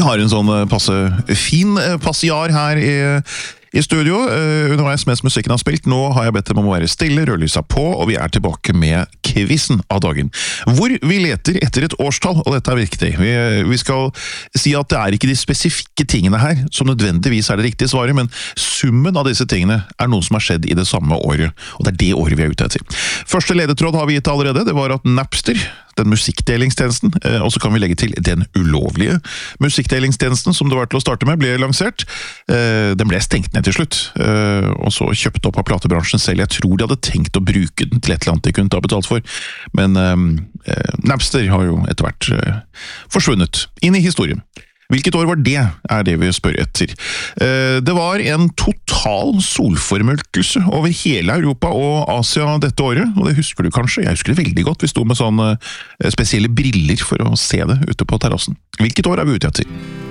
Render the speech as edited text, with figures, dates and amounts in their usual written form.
Vi har en sånn passe fin passiar her i studio, underveis mens musikken har spilt. Nå har jeg bedt dem om å være stille, rødlysa på, og vi er tilbake med quizen av dagen. Hvor vi leter etter et årstall, og dette er viktig. Vi skal si at det er ikke de spesifikke tingene her som nødvendigvis er det riktige svaret, men summen av disse tingene er noe som har skjedd i det samme året, og det er det året vi er ute etter. Første ledetråd har vi gitt allerede, det var at Napster, den musikkdelingstjenesten, og så kan vi legge til den ulovlige musikkdelingstjenesten som det var til å starte med, ble lansert. Den ble stengt ned til slutt, og så kjøpt opp av platebransjen selv. Jeg tror de hadde tenkt å bruke den til et eller annet de kunne ta betalt for, men Napster har jo etter hvert forsvunnet inn i historien. Hvilket år var det, er det vi spør etter. Det var en total solformørkelse over hele Europa og Asia dette året, og det husker du kanskje, jeg husker det veldig godt, vi sto med sånne spesielle briller for å se det ute på terrassen. Hvilket år er vi ute etter?